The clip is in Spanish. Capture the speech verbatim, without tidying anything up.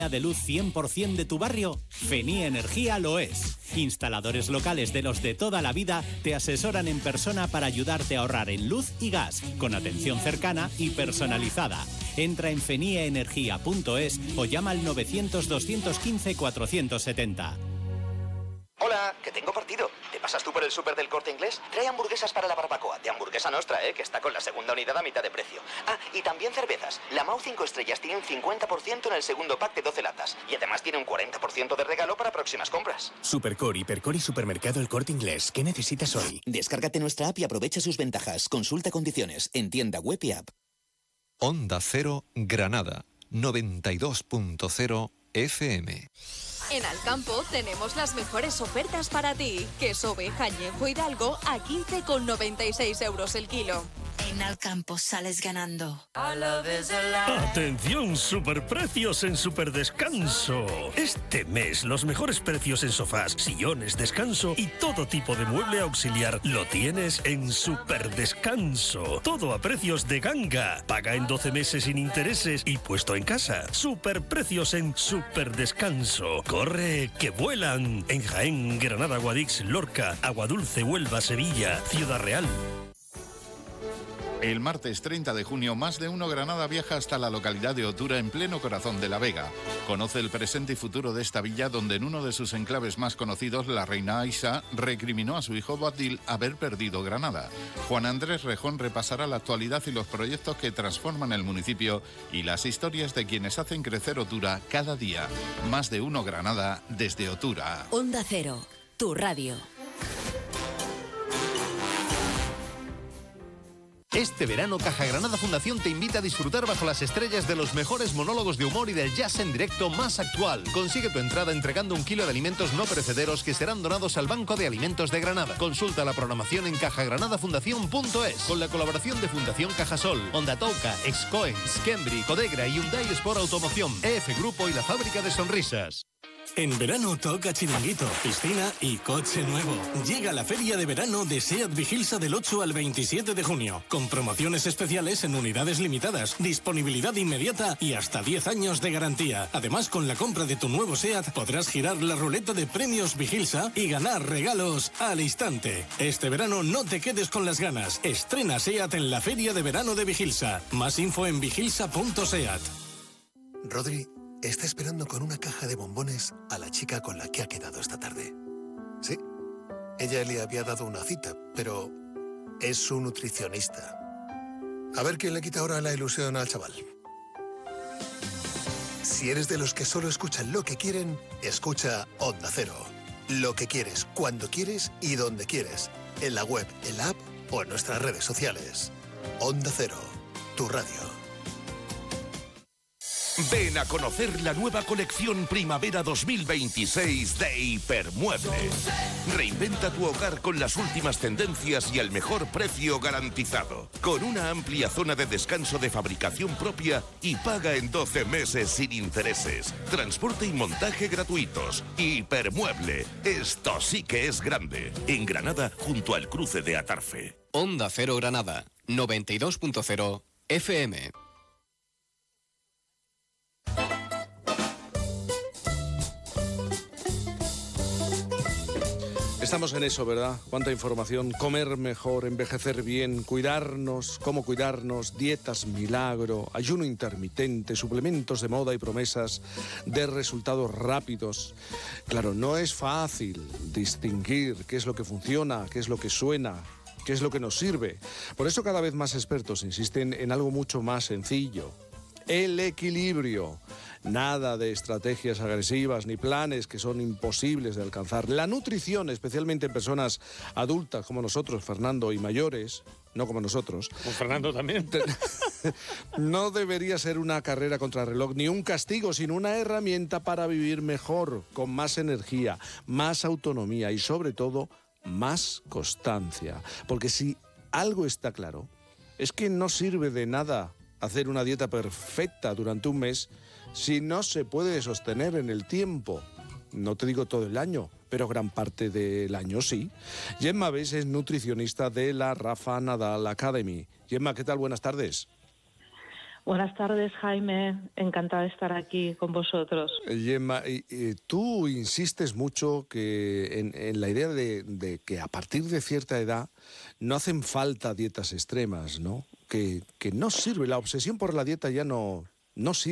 de luz cien por ciento de tu barrio? Fenie Energía lo es. Instaladores locales de los de toda la vida te asesoran en persona para ayudarte a ahorrar en luz y gas, con atención cercana y personalizada. Entra en fenie energía punto es o llama al novecientos, doscientos quince, cuatrocientos setenta. Hola, que tengo partido. ¿Te pasas tú por el súper del Corte Inglés? Trae hamburguesas para la barbacoa, de Hamburguesa Nostra, ¿eh? Que está con la segunda unidad a mitad de precio. Ah, y también cervezas. La Mau cinco estrellas tiene un cincuenta por ciento en el segundo pack de doce latas. Y además tiene un cuarenta por ciento de regalo para próximas compras. Supercore, Hipercore y Supermercado El Corte Inglés. ¿Qué necesitas hoy? Descárgate nuestra app y aprovecha sus ventajas. Consulta condiciones en tienda web y app. Onda Cero Granada, noventa y dos punto cero F M. En Alcampo tenemos las mejores ofertas para ti. Queso oveja añejo Hidalgo a quince con noventa y seis euros el kilo. En Alcampo sales ganando. Atención, superprecios en Superdescanso. Este mes los mejores precios en sofás, sillones, descanso y todo tipo de mueble auxiliar lo tienes en Superdescanso. Todo a precios de ganga. Paga en doce meses sin intereses y puesto en casa. Superprecios en Superdescanso. Corre, que vuelan. En Jaén, Granada, Guadix, Lorca, Aguadulce, Huelva, Sevilla, Ciudad Real. El martes treinta de junio, Más de Uno Granada viaja hasta la localidad de Otura, en pleno corazón de La Vega. Conoce el presente y futuro de esta villa, donde en uno de sus enclaves más conocidos, la reina Aisha recriminó a su hijo Boabdil haber perdido Granada. Juan Andrés Rejón repasará la actualidad y los proyectos que transforman el municipio y las historias de quienes hacen crecer Otura cada día. Más de Uno Granada desde Otura. Onda Cero, tu radio. Este verano, Caja Granada Fundación te invita a disfrutar bajo las estrellas de los mejores monólogos de humor y del jazz en directo más actual. Consigue tu entrada entregando un kilo de alimentos no perecederos que serán donados al Banco de Alimentos de Granada. Consulta la programación en caja granada fundación punto es. Con la colaboración de Fundación Cajasol, Ondatoca, Excoens, Cambri, Codegra y Hyundai Sport Automoción, E F Grupo y la Fábrica de Sonrisas. En verano toca chiringuito, piscina y coche nuevo. Llega la feria de verano de SEAT Vigilsa del ocho al veintisiete de junio, con promociones especiales en unidades limitadas, disponibilidad inmediata y hasta diez años de garantía. Además, con la compra de tu nuevo SEAT podrás girar la ruleta de premios Vigilsa y ganar regalos al instante. Este verano no te quedes con las ganas. Estrena SEAT en la feria de verano de Vigilsa. Más info en vigilsa punto seat. Rodri está esperando con una caja de bombones a la chica con la que ha quedado esta tarde. Sí, ella le había dado una cita, pero es su nutricionista. A ver quién le quita ahora la ilusión al chaval. Si eres de los que solo escuchan lo que quieren, escucha Onda Cero. Lo que quieres, cuando quieres y donde quieres. En la web, en la app o en nuestras redes sociales. Onda Cero, tu radio. Ven a conocer la nueva colección Primavera dos mil veintiséis de Hipermueble. Reinventa tu hogar con las últimas tendencias y el mejor precio garantizado. Con una amplia zona de descanso de fabricación propia y paga en doce meses sin intereses. Transporte y montaje gratuitos. Hipermueble. Esto sí que es grande. En Granada, junto al cruce de Atarfe. Onda Cero Granada, noventa y dos punto cero F M. Estamos en eso, ¿verdad? Cuánta información. Comer mejor, envejecer bien, cuidarnos, cómo cuidarnos, dietas milagro, ayuno intermitente, suplementos de moda y promesas de resultados rápidos. Claro, no es fácil distinguir qué es lo que funciona, qué es lo que suena, qué es lo que nos sirve. Por eso cada vez más expertos insisten en algo mucho más sencillo: el equilibrio. Nada de estrategias agresivas ni planes que son imposibles de alcanzar. La nutrición, especialmente en personas adultas como nosotros, Fernando, y mayores, no como nosotros. Con Fernando también. No debería ser una carrera contra reloj ni un castigo, sino una herramienta para vivir mejor, con más energía, más autonomía y sobre todo más constancia. Porque si algo está claro, es que no sirve de nada hacer una dieta perfecta durante un mes si no se puede sostener en el tiempo. No te digo todo el año, pero gran parte del año sí. Gemma Bes es nutricionista de la Rafa Nadal Academy. Gemma, ¿qué tal? Buenas tardes. Buenas tardes, Jaime. Encantada de estar aquí con vosotros. Gemma, y, y tú insistes mucho que en, en la idea de, de que a partir de cierta edad no hacen falta dietas extremas, ¿no? Que, que no sirve, la obsesión por la dieta ya no, no sirve.